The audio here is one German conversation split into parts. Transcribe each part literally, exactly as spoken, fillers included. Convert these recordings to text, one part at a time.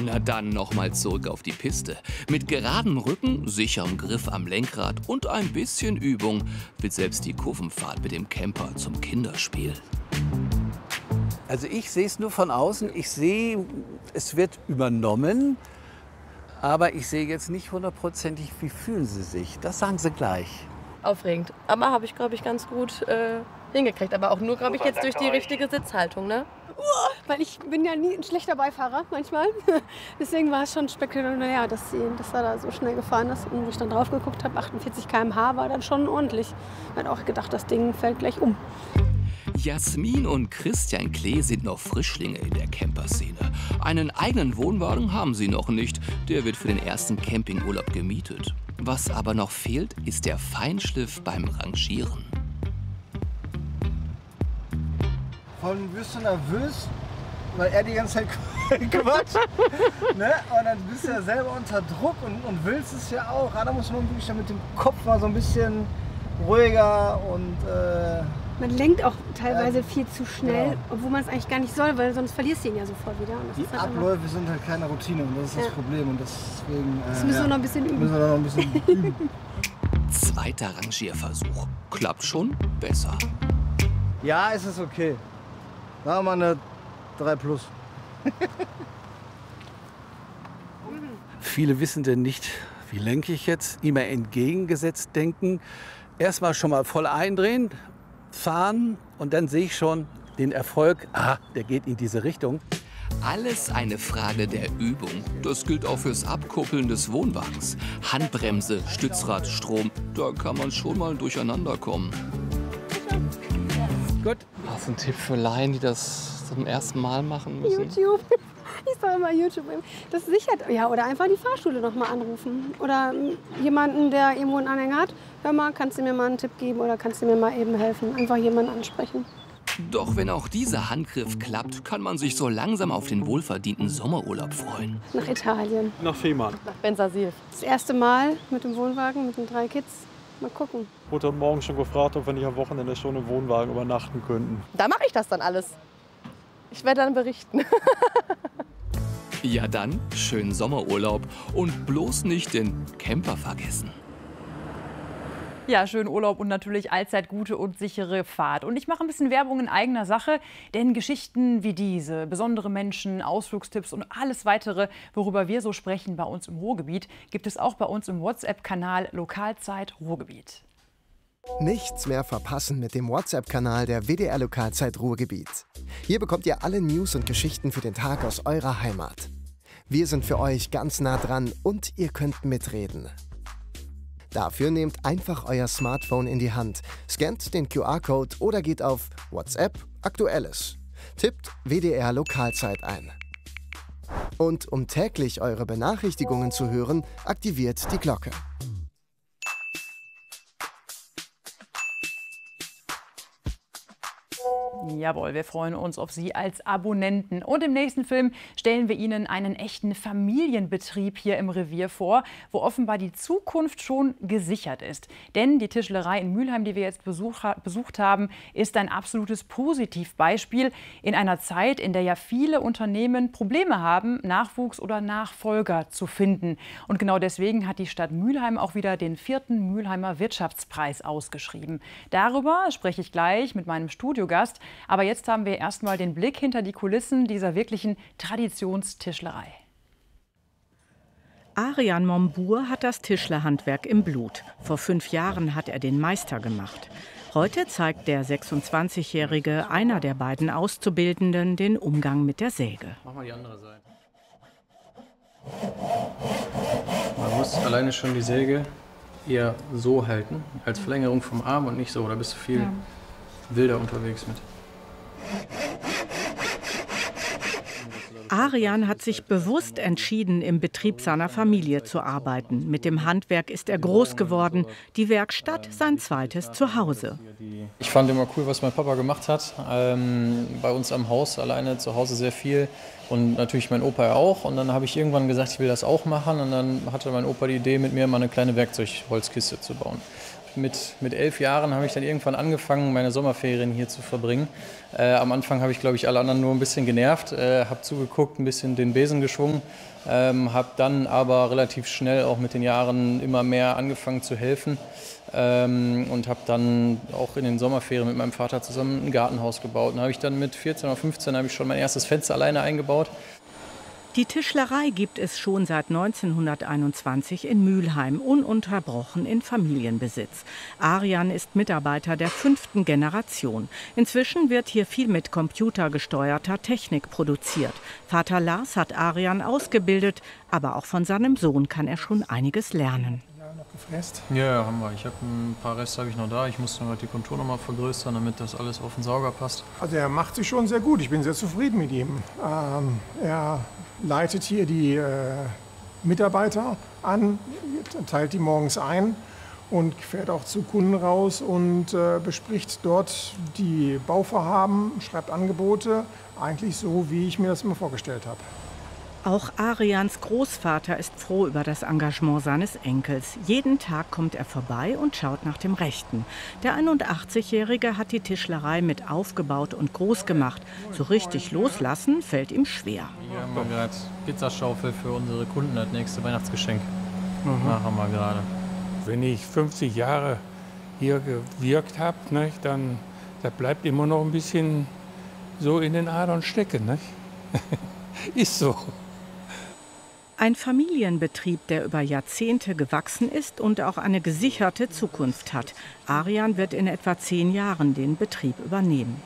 Na dann nochmal zurück auf die Piste. Mit geradem Rücken, sicherem Griff am Lenkrad und ein bisschen Übung wird selbst die Kurvenfahrt mit dem Camper zum Kinderspiel. Also ich sehe es nur von außen. Ich sehe, es wird übernommen. Aber ich sehe jetzt nicht hundertprozentig, wie fühlen Sie sich. Das sagen Sie gleich. Aufregend. Aber habe ich, glaube ich, ganz gut äh, hingekriegt. Aber auch nur, glaube ich, jetzt durch die richtige Sitzhaltung, ne? Weil ich bin ja nie ein schlechter Beifahrer manchmal. Deswegen war es schon spektakulär, dass, sie, dass er da so schnell gefahren ist. Und wo ich dann drauf geguckt habe, achtundvierzig Kilometer pro Stunde war dann schon ordentlich. Ich habe auch gedacht, das Ding fällt gleich um. Jasmin und Christian Klee sind noch Frischlinge in der Camperszene. Einen eigenen Wohnwagen haben sie noch nicht. Der wird für den ersten Campingurlaub gemietet. Was aber noch fehlt, ist der Feinschliff beim Rangieren. Von wirst du nervös, weil er die ganze Zeit quatscht. Ne? Und dann bist du ja selber unter Druck und, und willst es ja auch. Ja, da muss man wirklich mit dem Kopf mal so ein bisschen ruhiger und... Äh Man lenkt auch teilweise ja, viel zu schnell, genau. Obwohl man es eigentlich gar nicht soll, weil sonst verlierst du ihn ja sofort wieder. Und das die ist halt Abläufe immer... sind halt keine Routine und das ist das ja. Problem. Und deswegen, äh, das müssen wir ja, noch ein bisschen üben. Müssen wir noch ein bisschen üben. Zweiter Rangierversuch. Klappt schon besser. Ja, es ist okay. Machen wir mal eine drei plus. Viele wissen denn nicht, wie lenke ich jetzt, immer entgegengesetzt denken. Erstmal schon mal voll eindrehen, fahren und dann sehe ich schon den Erfolg, ah, der geht in diese Richtung. Alles eine Frage der Übung. Das gilt auch fürs Abkuppeln des Wohnwagens. Handbremse, Stützrad, Strom, da kann man schon mal durcheinander kommen. Gut. Hast du einen Tipp für Laien, die das zum ersten Mal machen müssen? YouTube. Ich sage immer YouTube. Das sichert. Ja, oder einfach die Fahrschule noch mal anrufen. Oder jemanden, der irgendwo einen Anhänger hat. Hör mal, kannst du mir mal einen Tipp geben oder kannst du mir mal eben helfen? Einfach jemanden ansprechen. Doch wenn auch dieser Handgriff klappt, kann man sich so langsam auf den wohlverdienten Sommerurlaub freuen. Nach Italien. Nach Fehmarn. Nach Bensersiel. Das erste Mal mit dem Wohnwagen, mit den drei Kids. Mal gucken. Ich wurde heute Morgen schon gefragt, ob wir nicht am Wochenende schon im Wohnwagen übernachten könnten. Da mache ich das dann alles. Ich werde dann berichten. Ja dann, schönen Sommerurlaub und bloß nicht den Camper vergessen. Ja, schönen Urlaub und natürlich allzeit gute und sichere Fahrt. Und ich mache ein bisschen Werbung in eigener Sache, denn Geschichten wie diese, besondere Menschen, Ausflugstipps und alles weitere, worüber wir so sprechen bei uns im Ruhrgebiet, gibt es auch bei uns im WhatsApp-Kanal Lokalzeit Ruhrgebiet. Nichts mehr verpassen mit dem WhatsApp-Kanal der W D R Lokalzeit Ruhrgebiet. Hier bekommt ihr alle News und Geschichten für den Tag aus eurer Heimat. Wir sind für euch ganz nah dran und ihr könnt mitreden. Dafür nehmt einfach euer Smartphone in die Hand, scannt den Q R-Code oder geht auf WhatsApp Aktuelles. Tippt W D R Lokalzeit ein. Und um täglich eure Benachrichtigungen zu hören, aktiviert die Glocke. Jawohl, wir freuen uns auf Sie als Abonnenten. Und im nächsten Film stellen wir Ihnen einen echten Familienbetrieb hier im Revier vor, wo offenbar die Zukunft schon gesichert ist. Denn die Tischlerei in Mülheim, die wir jetzt besuch, besucht haben, ist ein absolutes Positivbeispiel in einer Zeit, in der ja viele Unternehmen Probleme haben, Nachwuchs oder Nachfolger zu finden. Und genau deswegen hat die Stadt Mülheim auch wieder den vierten Mülheimer Wirtschaftspreis ausgeschrieben. Darüber spreche ich gleich mit meinem Studiogast. Aber jetzt haben wir erstmal den Blick hinter die Kulissen dieser wirklichen Traditionstischlerei. Arian Mombour hat das Tischlerhandwerk im Blut. Vor fünf Jahren hat er den Meister gemacht. Heute zeigt der sechsundzwanzigjährige, einer der beiden Auszubildenden, den Umgang mit der Säge. Mach mal die andere Seite. Man muss alleine schon die Säge eher so halten, als Verlängerung vom Arm und nicht so. Da bist du viel ja. wilder unterwegs mit. Arian hat sich bewusst entschieden, im Betrieb seiner Familie zu arbeiten. Mit dem Handwerk ist er groß geworden, die Werkstatt sein zweites Zuhause. Ich fand immer cool, was mein Papa gemacht hat. Ähm, bei uns am Haus alleine zu Hause sehr viel und natürlich mein Opa auch. Und dann habe ich irgendwann gesagt, ich will das auch machen. Und dann hatte mein Opa die Idee, mit mir mal eine kleine Werkzeugholzkiste zu bauen. mit, mit elf Jahren habe ich dann irgendwann angefangen, meine Sommerferien hier zu verbringen. Äh, am Anfang habe ich, glaube ich, alle anderen nur ein bisschen genervt, äh, habe zugeguckt, ein bisschen den Besen geschwungen, ähm, habe dann aber relativ schnell auch mit den Jahren immer mehr angefangen zu helfen ähm, und habe dann auch in den Sommerferien mit meinem Vater zusammen ein Gartenhaus gebaut. Und habe ich dann mit vierzehn oder fünfzehn habe ich schon mein erstes Fenster alleine eingebaut. Die Tischlerei gibt es schon seit neunzehnhunderteinundzwanzig in Mülheim, ununterbrochen in Familienbesitz. Arian ist Mitarbeiter der fünften Generation. Inzwischen wird hier viel mit computergesteuerter Technik produziert. Vater Lars hat Arian ausgebildet, aber auch von seinem Sohn kann er schon einiges lernen. Gefräst? Ja, haben wir. Ich habe ein paar Reste habe ich noch da. Ich muss noch die Kontur noch mal vergrößern, damit das alles auf den Sauger passt. Also er macht sich schon sehr gut. Ich bin sehr zufrieden mit ihm. Ähm, er leitet hier die äh, Mitarbeiter an, teilt die morgens ein und fährt auch zu Kunden raus und äh, bespricht dort die Bauvorhaben, schreibt Angebote, eigentlich so, wie ich mir das immer vorgestellt habe. Auch Arians Großvater ist froh über das Engagement seines Enkels. Jeden Tag kommt er vorbei und schaut nach dem Rechten. Der einundachtzigjährige hat die Tischlerei mit aufgebaut und groß gemacht. So richtig loslassen fällt ihm schwer. Hier haben wir gerade Pizzaschaufel für unsere Kunden als nächste Weihnachtsgeschenk. Mhm. Machen wir gerade. Wenn ich fünfzig Jahre hier gewirkt habe, ne, dann da bleibt immer noch ein bisschen so in den Adern stecken. Ne? Ist so. Ein Familienbetrieb, der über Jahrzehnte gewachsen ist und auch eine gesicherte Zukunft hat. Arian wird in etwa zehn Jahren den Betrieb übernehmen.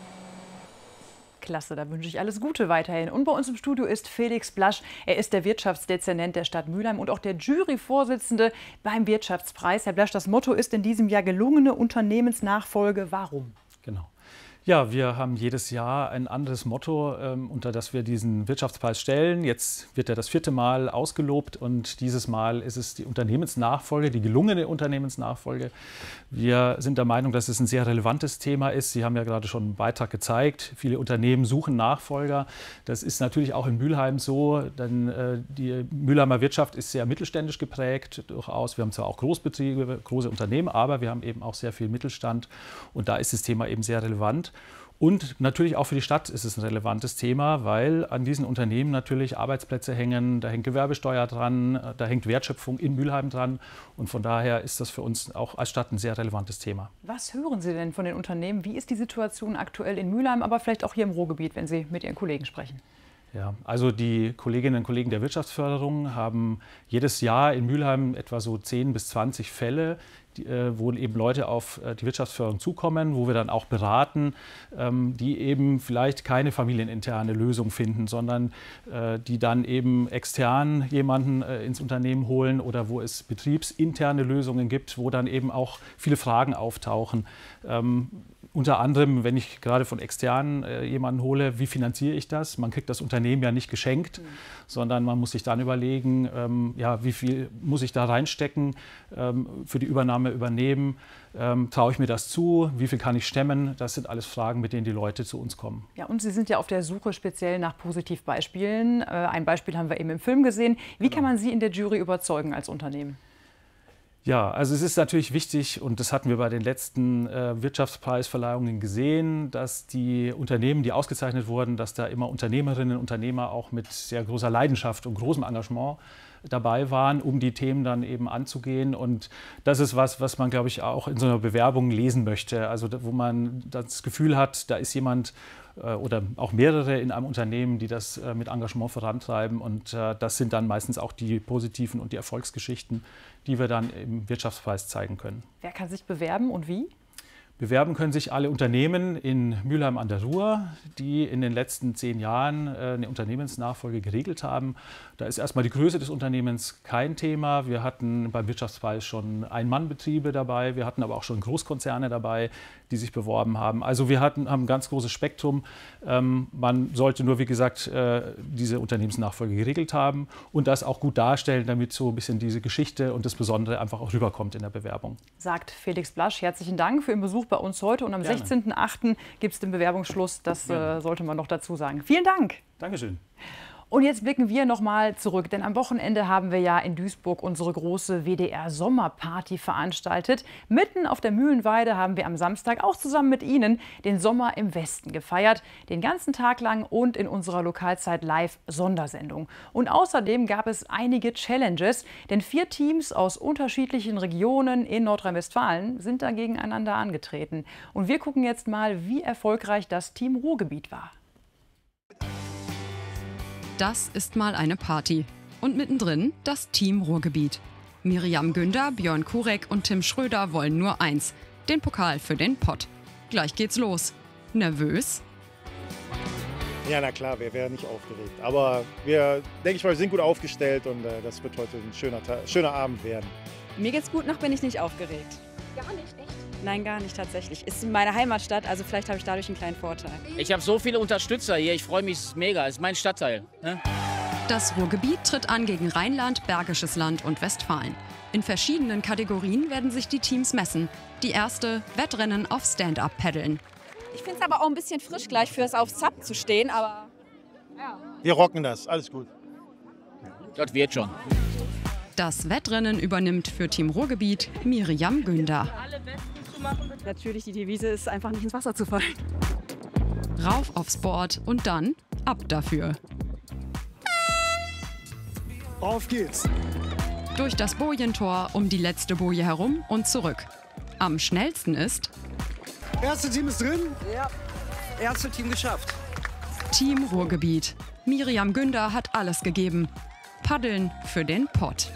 Klasse, da wünsche ich alles Gute weiterhin. Und bei uns im Studio ist Felix Blasch. Er ist der Wirtschaftsdezernent der Stadt Mülheim und auch der Juryvorsitzende beim Wirtschaftspreis. Herr Blasch, das Motto ist in diesem Jahr gelungene Unternehmensnachfolge. Warum? Genau. Ja, wir haben jedes Jahr ein anderes Motto, ähm, unter das wir diesen Wirtschaftspreis stellen. Jetzt wird er das vierte Mal ausgelobt und dieses Mal ist es die Unternehmensnachfolge, die gelungene Unternehmensnachfolge. Wir sind der Meinung, dass es ein sehr relevantes Thema ist. Sie haben ja gerade schon einen Beitrag gezeigt. Viele Unternehmen suchen Nachfolger. Das ist natürlich auch in Mülheim so, denn äh, die Mülheimer Wirtschaft ist sehr mittelständisch geprägt durchaus. Wir haben zwar auch Großbetriebe, große Unternehmen, aber wir haben eben auch sehr viel Mittelstand und da ist das Thema eben sehr relevant. Und natürlich auch für die Stadt ist es ein relevantes Thema, weil an diesen Unternehmen natürlich Arbeitsplätze hängen, da hängt Gewerbesteuer dran, da hängt Wertschöpfung in Mülheim dran. Und von daher ist das für uns auch als Stadt ein sehr relevantes Thema. Was hören Sie denn von den Unternehmen? Wie ist die Situation aktuell in Mülheim, aber vielleicht auch hier im Ruhrgebiet, wenn Sie mit Ihren Kollegen sprechen? Ja, also die Kolleginnen und Kollegen der Wirtschaftsförderung haben jedes Jahr in Mülheim etwa so zehn bis zwanzig Fälle, die, äh, wo eben Leute auf äh, die Wirtschaftsförderung zukommen, wo wir dann auch beraten, ähm, die eben vielleicht keine familieninterne Lösung finden, sondern äh, die dann eben extern jemanden äh, ins Unternehmen holen oder wo es betriebsinterne Lösungen gibt, wo dann eben auch viele Fragen auftauchen. Ähm, Unter anderem, wenn ich gerade von externen äh, jemanden hole, wie finanziere ich das? Man kriegt das Unternehmen ja nicht geschenkt, mhm. sondern man muss sich dann überlegen, ähm, ja, wie viel muss ich da reinstecken, ähm, für die Übernahme übernehmen, ähm, traue ich mir das zu, wie viel kann ich stemmen? Das sind alles Fragen, mit denen die Leute zu uns kommen. Ja, und Sie sind ja auf der Suche speziell nach Positivbeispielen. Äh, ein Beispiel haben wir eben im Film gesehen. Wie kann man Sie in der Jury überzeugen als Unternehmen? Ja, also es ist natürlich wichtig, und das hatten wir bei den letzten äh, Wirtschaftspreisverleihungen gesehen, dass die Unternehmen, die ausgezeichnet wurden, dass da immer Unternehmerinnen und Unternehmer auch mit sehr großer Leidenschaft und großem Engagement dabei waren, um die Themen dann eben anzugehen. Und das ist was, was man, glaube ich, auch in so einer Bewerbung lesen möchte. Also wo man das Gefühl hat, da ist jemand äh, oder auch mehrere in einem Unternehmen, die das äh, mit Engagement vorantreiben. Und äh, das sind dann meistens auch die positiven und die Erfolgsgeschichten, die wir dann im Wirtschaftspreis zeigen können. Wer kann sich bewerben und wie? Bewerben können sich alle Unternehmen in Mülheim an der Ruhr, die in den letzten zehn Jahren eine Unternehmensnachfolge geregelt haben. Da ist erstmal die Größe des Unternehmens kein Thema. Wir hatten beim Wirtschaftspreis schon Ein-Mann-Betriebe dabei, wir hatten aber auch schon Großkonzerne dabei, die sich beworben haben. Also wir hatten, haben ein ganz großes Spektrum. Ähm, man sollte nur, wie gesagt, äh, diese Unternehmensnachfolge geregelt haben und das auch gut darstellen, damit so ein bisschen diese Geschichte und das Besondere einfach auch rüberkommt in der Bewerbung. Sagt Felix Blasch. Herzlichen Dank für Ihren Besuch bei uns heute. Und am Gerne. sechzehnten achten gibt es den Bewerbungsschluss. Das äh, sollte man noch dazu sagen. Vielen Dank. Dankeschön. Und jetzt blicken wir noch mal zurück, denn am Wochenende haben wir ja in Duisburg unsere große W D R-Sommerparty veranstaltet. Mitten auf der Mühlenweide haben wir am Samstag auch zusammen mit Ihnen den Sommer im Westen gefeiert. Den ganzen Tag lang und in unserer Lokalzeit Live-Sondersendung. Und außerdem gab es einige Challenges, denn vier Teams aus unterschiedlichen Regionen in Nordrhein-Westfalen sind da gegeneinander angetreten. Und wir gucken jetzt mal, wie erfolgreich das Team Ruhrgebiet war. Das ist mal eine Party. Und mittendrin das Team Ruhrgebiet. Miriam Günder, Björn Kurek und Tim Schröder wollen nur eins: den Pokal für den Pott. Gleich geht's los. Nervös? Ja, na klar, wer wäre nicht aufgeregt. Aber wir, denke ich mal, wir sind gut aufgestellt und äh, das wird heute ein schöner, schöner Abend werden. Mir geht's gut, noch bin ich nicht aufgeregt. Gar nicht, echt? Nein, gar nicht tatsächlich. Ist meine Heimatstadt, also vielleicht habe ich dadurch einen kleinen Vorteil. Ich habe so viele Unterstützer hier, ich freue mich mega, es ist mein Stadtteil. Ne? Das Ruhrgebiet tritt an gegen Rheinland, Bergisches Land und Westfalen. In verschiedenen Kategorien werden sich die Teams messen. Die erste: Wettrennen auf Stand-Up-Paddeln. Ich finde es aber auch ein bisschen frisch gleich fürs auf S A P zu stehen, aber ja. Wir rocken das, alles gut. Das wird schon. Das Wettrennen übernimmt für Team Ruhrgebiet Miriam Günder. Natürlich, die Devise ist einfach nicht ins Wasser zu fallen. Rauf aufs Board und dann ab dafür. Auf geht's. Durch das Bojentor, um die letzte Boje herum und zurück. Am schnellsten ist... Erste Team ist drin. Ja, erste Team geschafft. Team Ruhrgebiet. Miriam Günder hat alles gegeben. Paddeln für den Pott.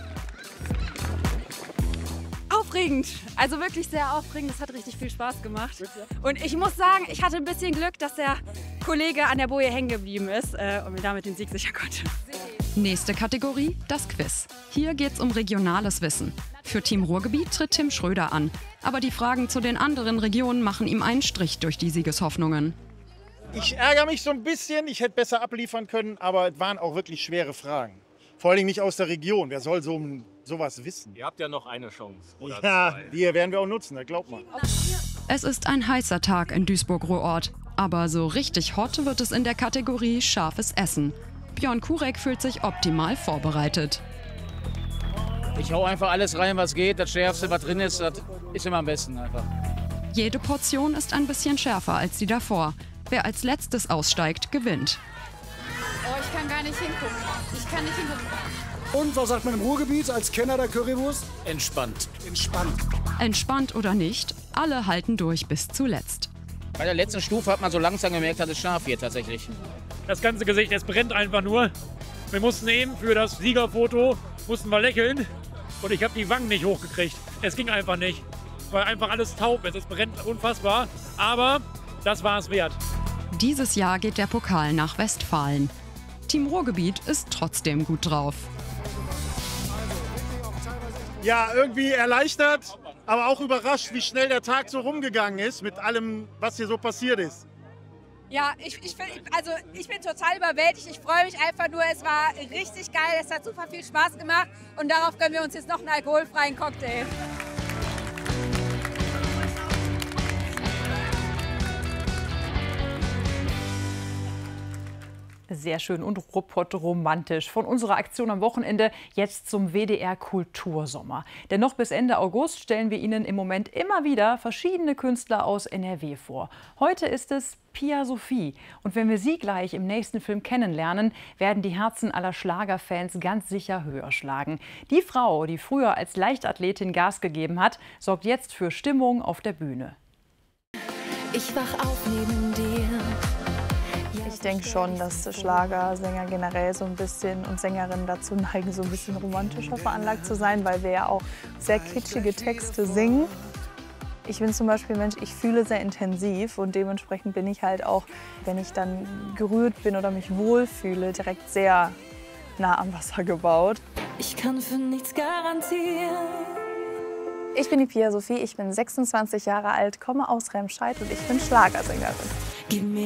Aufregend, also wirklich sehr aufregend. Das hat richtig viel Spaß gemacht. Und ich muss sagen, ich hatte ein bisschen Glück, dass der Kollege an der Boje hängen geblieben ist äh, und mir damit den Sieg sichern konnte. Nächste Kategorie, das Quiz. Hier geht's um regionales Wissen. Für Team Ruhrgebiet tritt Tim Schröder an. Aber die Fragen zu den anderen Regionen machen ihm einen Strich durch die Siegeshoffnungen. Ich ärgere mich so ein bisschen, ich hätte besser abliefern können, aber es waren auch wirklich schwere Fragen. Vor allem nicht aus der Region. Wer soll so sowas wissen? Ihr habt ja noch eine Chance. Oder ja, zwei. die werden wir auch nutzen, das glaubt man. Es ist ein heißer Tag in Duisburg-Ruhrort. Aber so richtig hot wird es in der Kategorie scharfes Essen. Björn Kurek fühlt sich optimal vorbereitet. Ich hau einfach alles rein, was geht. Das Schärfste, was drin ist, das ist immer am besten einfach. Jede Portion ist ein bisschen schärfer als die davor. Wer als letztes aussteigt, gewinnt. Oh, ich kann gar nicht hingucken. Ich kann nicht hingucken. Und was sagt man im Ruhrgebiet als Kenner der Currywurst? Entspannt. Entspannt. Entspannt oder nicht, alle halten durch bis zuletzt. Bei der letzten Stufe hat man so langsam gemerkt, dass es scharf wird tatsächlich. Das ganze Gesicht, es brennt einfach nur. Wir mussten eben für das Siegerfoto, mussten wir lächeln. Und ich habe die Wangen nicht hochgekriegt. Es ging einfach nicht, weil einfach alles taub ist. Es brennt unfassbar, aber das war es wert. Dieses Jahr geht der Pokal nach Westfalen. Team Ruhrgebiet ist trotzdem gut drauf. Ja, irgendwie erleichtert, aber auch überrascht, wie schnell der Tag so rumgegangen ist mit allem, was hier so passiert ist. Ja, ich, ich, find, also ich bin total überwältigt. Ich freue mich einfach nur. Es war richtig geil. Es hat super viel Spaß gemacht. Und darauf gönnen wir uns jetzt noch einen alkoholfreien Cocktail. Sehr schön und Ruhrpott romantisch. Von unserer Aktion am Wochenende jetzt zum W D R Kultursommer. Denn noch bis Ende August stellen wir Ihnen im Moment immer wieder verschiedene Künstler aus N R W vor. Heute ist es Pia Sophie. Und wenn wir sie gleich im nächsten Film kennenlernen, werden die Herzen aller Schlagerfans ganz sicher höher schlagen. Die Frau, die früher als Leichtathletin Gas gegeben hat, sorgt jetzt für Stimmung auf der Bühne. Ich wach auf neben dir. Ich denke schon, dass Schlagersänger generell so ein bisschen und Sängerinnen dazu neigen, so ein bisschen romantischer veranlagt zu sein, weil wir ja auch sehr kitschige Texte singen. Ich bin zum Beispiel Mensch, ich fühle sehr intensiv und dementsprechend bin ich halt auch, wenn ich dann gerührt bin oder mich wohlfühle, direkt sehr nah am Wasser gebaut. Ich kann für nichts garantieren. Ich bin die Pia Sophie, ich bin sechsundzwanzig Jahre alt, komme aus Remscheid und ich bin Schlagersängerin.